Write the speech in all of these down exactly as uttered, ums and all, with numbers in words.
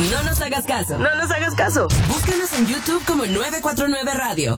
No nos hagas caso. No nos hagas caso. Búscanos en YouTube como nueve cuatro nueve Radio.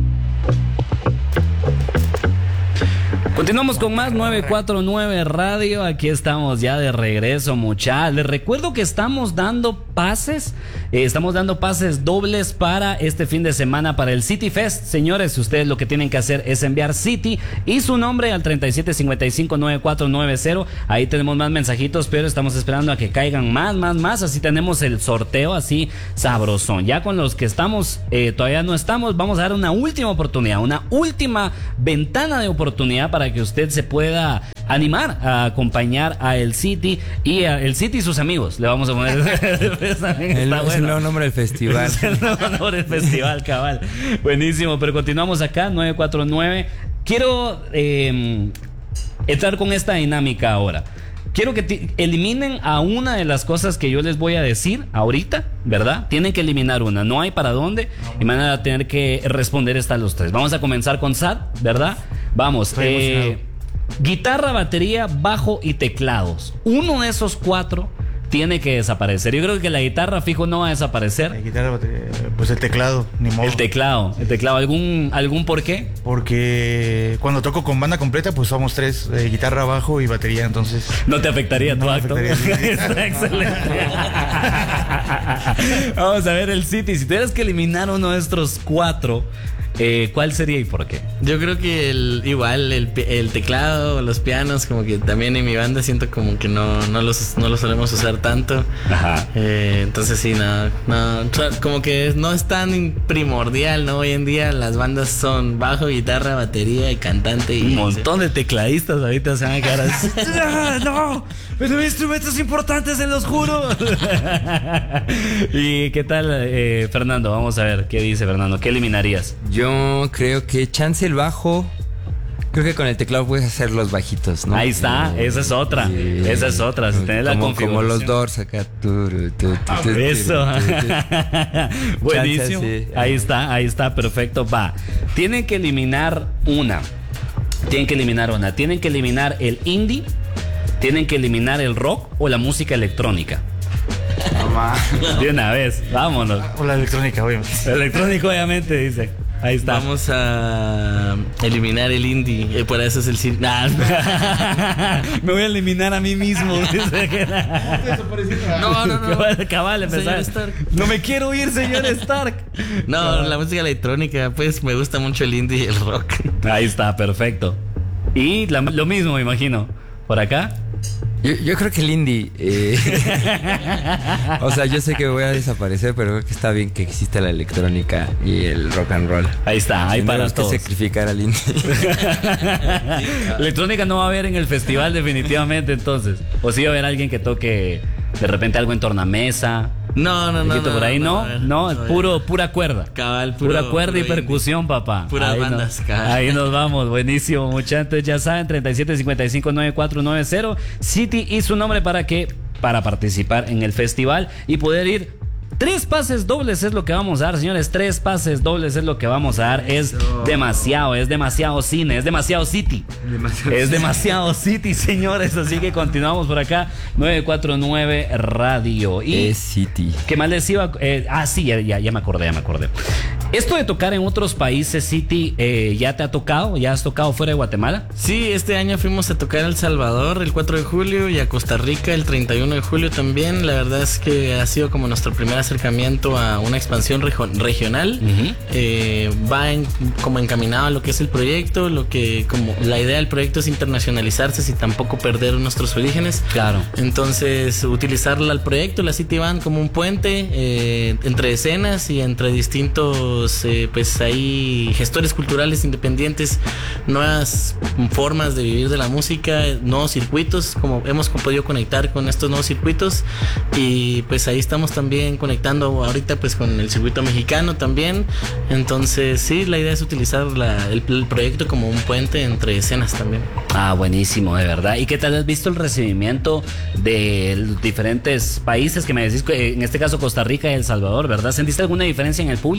Continuamos con más nueve cuatro nueve Radio. Aquí estamos ya de regreso, muchachos. Les recuerdo que estamos dando pases, eh, estamos dando pases dobles para este fin de semana para el City Fest. Señores, ustedes lo que tienen que hacer es enviar City y su nombre al treinta y siete cincuenta y cinco nueve cuatro nueve cero. Ahí tenemos más mensajitos, pero estamos esperando a que caigan más, más, más. Así tenemos el sorteo así sabrosón. Ya con los que estamos, eh, todavía no estamos, vamos a dar una última oportunidad, una última ventana de oportunidad para que usted se pueda animar a acompañar a el City y a el City y sus amigos. Le vamos a poner el, el bueno. nuevo nombre del festival. Es el nuevo nombre del festival, cabal. Buenísimo, pero continuamos acá, nueve cuatro nueve. Quiero eh, entrar con esta dinámica ahora. Quiero que t- eliminen a una de las cosas que yo les voy a decir ahorita, ¿verdad? Tienen que eliminar una, no hay para dónde y van a tener que responder estas los tres. Vamos a comenzar con Sad, ¿verdad? Vamos, eh, guitarra, batería, bajo y teclados. Uno de esos cuatro tiene que desaparecer. Yo creo que la guitarra fijo no va a desaparecer. La guitarra, batería, pues el teclado, ni modo. El teclado, el teclado. ¿Algún, algún por qué? Porque cuando toco con banda completa, pues somos tres, eh, guitarra, bajo y batería, entonces... No te afectaría no tu acto. Afectaría, Está excelente. Vamos a ver el City. Si tuvieras que eliminar uno de estos cuatro, eh, ¿cuál sería y por qué? Yo creo que el, igual el, el teclado, los pianos, como que también en mi banda siento como que no, no, los, no los solemos usar tanto. Ajá. Eh, entonces sí, no, no, como que no es tan primordial, ¿no? Hoy en día las bandas son bajo, guitarra, batería y cantante. Y un montón de tecladistas ahorita se van a quedar así. No, pero instrumentos importantes, se los juro. ¿Y qué tal, eh, Fernando? Vamos a ver qué dice Fernando. ¿Qué eliminarías? Yo creo que chance el bajo. Creo que con el teclado puedes hacer los bajitos, ¿no? Ahí está, eh, esa es otra. Sí. Esa es otra. Si tenés la como, configuración. como los Doors acá. Tu, tu, tu, tu, Eso. tu, tu, tu. Buenísimo. Chance, sí. Ahí está, ahí está, perfecto. Va. Tienen que eliminar una. Tienen que eliminar una. Tienen que eliminar el indie. Tienen que eliminar el rock o la música electrónica. De una vez, vámonos. O la electrónica, obviamente. Electrónico, obviamente, dice. Ahí está. Vamos a eliminar el indie. Eh, por eso es el cine. Nah. Me voy a eliminar a mí mismo. No, no, no. Cabal, cabal, empezar. No me quiero ir, señor Stark. No, cabal. La música electrónica, pues me gusta mucho el indie y el rock. Ahí está, perfecto. Y la, lo mismo, me imagino. ¿Por acá? Yo, yo creo que el indie eh, o sea, yo sé que voy a desaparecer, pero creo que está bien que exista la electrónica y el rock and roll. Ahí está, ahí para todos. Tenemos que sacrificar al indie. Electrónica no va a haber en el festival definitivamente, entonces. O sí va a haber alguien que toque de repente algo en tornamesa. No, no, no, no. Por ahí no, no, no, no, puro, pura cuerda. Cabal, puro, pura cuerda puro y percusión, indie. Papá. Puras ahí bandas, nos, cabal. Ahí nos vamos, buenísimo, muchachos. Ya saben, treinta y siete cincuenta y cinco nueve cuatro nueve cero. City y su nombre para que, para participar en el festival y poder ir. Tres pases dobles es lo que vamos a dar, señores. Tres pases dobles es lo que vamos a dar. Es demasiado, es demasiado cine, es demasiado City. Demasiado es cine. Demasiado City, señores. Así que continuamos por acá. nueve cuatro nueve Radio. Y es City. ¿Qué más les iba? Eh, ah, sí, ya, ya, ya me acordé, ya me acordé. Esto de tocar en otros países, City, eh, ¿ya te ha tocado? ¿Ya has tocado fuera de Guatemala? Sí, este año fuimos a tocar a El Salvador el cuatro de julio y a Costa Rica el treinta y uno de julio también. La verdad es que ha sido como nuestra primera acercamiento a una expansión reg- regional. Uh-huh. eh, va en, como encaminado a lo que es el proyecto, lo que como la idea del proyecto es internacionalizarse sin tampoco perder nuestros orígenes. Claro. Entonces utilizarla al proyecto, la City Band, como un puente eh, entre escenas y entre distintos eh, pues hay gestores culturales independientes, nuevas formas de vivir de la música, nuevos circuitos, como hemos podido conectar con estos nuevos circuitos y pues ahí estamos también conectando ahorita pues con el circuito mexicano también. Entonces sí, la idea es utilizar la, el, el proyecto como un puente entre escenas también. Ah, buenísimo, de verdad. ¿Y qué tal has visto el recibimiento de los diferentes países que me decís, en este caso Costa Rica y El Salvador, verdad? ¿Sentiste alguna diferencia en el público? Sí,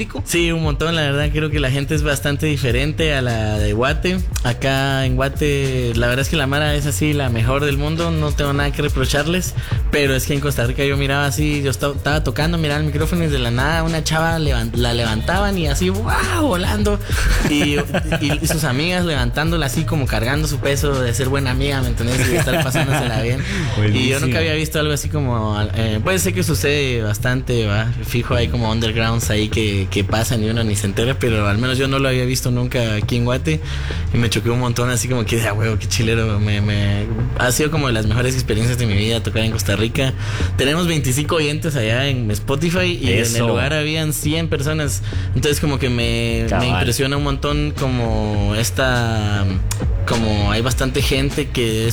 Sí, un montón, la verdad creo que la gente es bastante diferente a la de Guate. Acá en Guate la verdad es que la Mara es así la mejor del mundo, no tengo nada que reprocharles, pero es que en Costa Rica yo miraba así, yo estaba, estaba tocando, miraba el micrófono y de la nada una chava levant, la levantaban y así, wow, volando, y, y, y sus amigas levantándola así como cargando su peso de ser buena amiga, ¿me entendés? Y de estar pasándosela bien. Buenísimo. Y yo nunca había visto algo así como, eh, puede ser que sucede bastante, ¿va? Fijo, hay como undergrounds ahí que, que pasan y uno ni se entera, pero al menos yo no lo había visto nunca aquí en Guate y me choqué un montón, así como que, ah, huevo, qué chilero, me, me... ha sido como de las mejores experiencias de mi vida tocar en Costa Rica. Tenemos veinticinco oyentes allá en Spotify y Eso. En el lugar habían cien personas, entonces como que me, me impresiona un montón como esta, como hay bastante gente que es